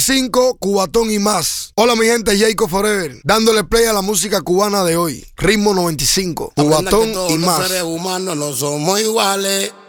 5, Cubatón y más. Hola mi gente, Jacob Forever, dándole play a la música cubana de hoy. Ritmo 95, Cubatón y más. Los seres humanos no somos iguales.